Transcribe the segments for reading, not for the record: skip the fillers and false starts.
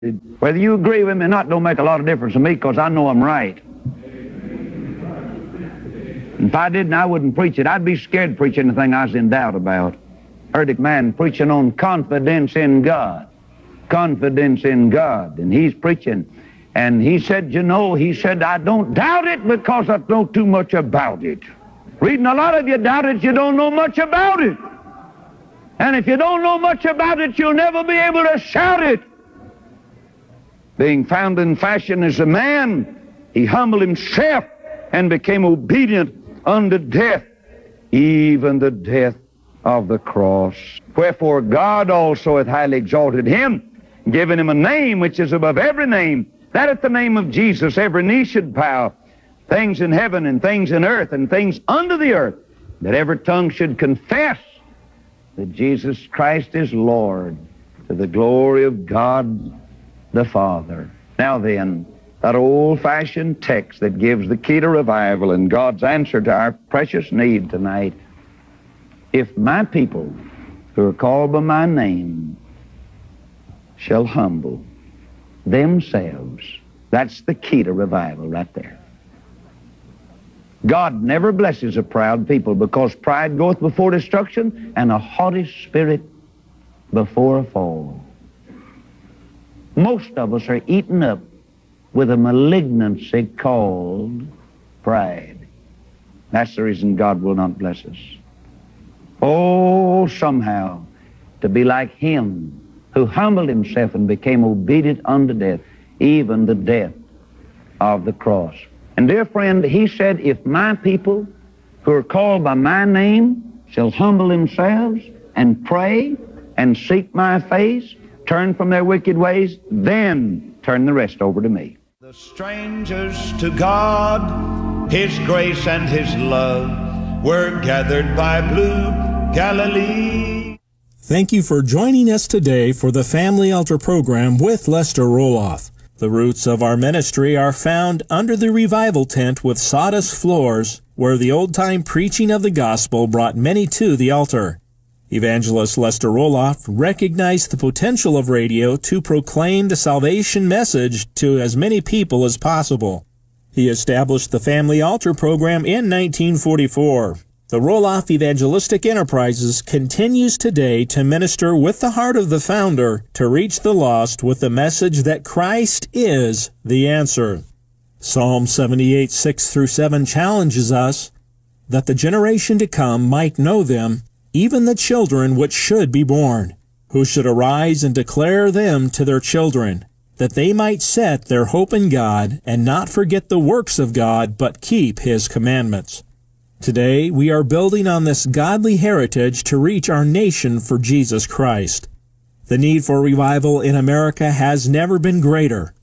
Whether you agree with me or not don't make a lot of difference to me, because I know I'm right. If I didn't, I wouldn't preach it. I'd be scared to preach anything I was in doubt about. Heard a man preaching on confidence in God. Confidence in God. And he's preaching. And he said, I don't doubt it because I know too much about it. Reading a lot of you doubt it, you don't know much about it. And if you don't know much about it, you'll never be able to shout it. Being found in fashion as a man, he humbled himself and became obedient unto death, even the death of the cross. Wherefore God also hath highly exalted him, given him a name which is above every name, that at the name of Jesus every knee should bow, things in heaven and things in earth and things under the earth, that every tongue should confess that Jesus Christ is Lord, to the glory of God the Father. Now then, that old-fashioned text that gives the key to revival and God's answer to our precious need tonight. If my people who are called by my name shall humble themselves, that's the key to revival right there. God never blesses a proud people, because pride goeth before destruction and a haughty spirit before a fall. Most of us are eaten up with a malignancy called pride. That's the reason God will not bless us. Oh, somehow, to be like him who humbled himself and became obedient unto death, even the death of the cross. And dear friend, he said, if my people who are called by my name shall humble themselves and pray and seek my face, turn from their wicked ways, then turn the rest over to me. The strangers to God, his grace and his love were gathered by blue Galilee. Thank you for joining us today for the Family Altar program with Lester Roloff. The roots of our ministry are found under the revival tent with sawdust floors, where the old-time preaching of the gospel brought many to the altar. Evangelist Lester Roloff recognized the potential of radio to proclaim the salvation message to as many people as possible. He established the Family Altar program in 1944. The Roloff Evangelistic Enterprises continues today to minister with the heart of the founder to reach the lost with the message that Christ is the answer. Psalm 78, 6-7 challenges us that the generation to come might know them, even the children which should be born, who should arise and declare them to their children, that they might set their hope in God and not forget the works of God, but keep his commandments. Today, we are building on this godly heritage to reach our nation for Jesus Christ. The need for revival in America has never been greater.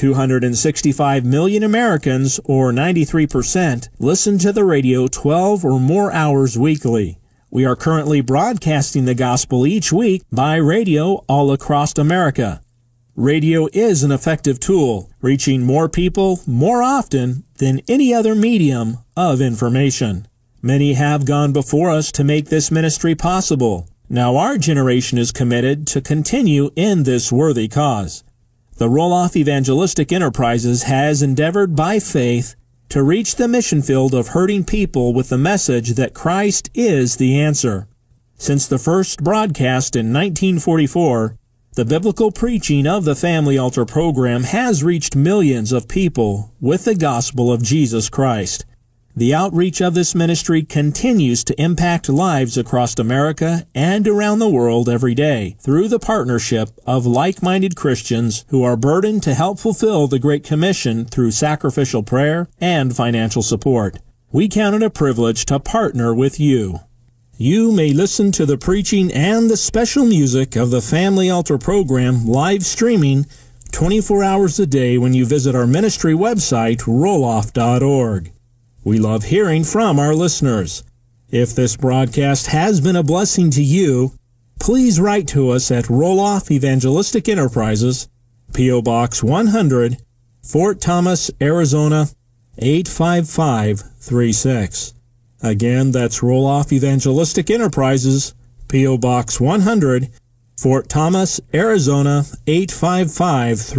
265 million Americans, or 93%, listen to the radio 12 or more hours weekly. We are currently broadcasting the gospel each week by radio all across America. Radio is an effective tool, reaching more people more often than any other medium of information. Many have gone before us to make this ministry possible. Now our generation is committed to continue in this worthy cause. The Roloff Evangelistic Enterprises has endeavored by faith to reach the mission field of hurting people with the message that Christ is the answer. Since the first broadcast in 1944, the biblical preaching of the Family Altar program has reached millions of people with the gospel of Jesus Christ. The outreach of this ministry continues to impact lives across America and around the world every day through the partnership of like-minded Christians who are burdened to help fulfill the Great Commission through sacrificial prayer and financial support. We count it a privilege to partner with you. You may listen to the preaching and the special music of the Family Altar program live streaming 24 hours a day when you visit our ministry website, roloff.org. We love hearing from our listeners. If this broadcast has been a blessing to you, please write to us at Roloff Evangelistic Enterprises, P.O. Box 100, Fort Thomas, Arizona, 85536. Again, that's Roloff Evangelistic Enterprises, P.O. Box 100, Fort Thomas, Arizona 855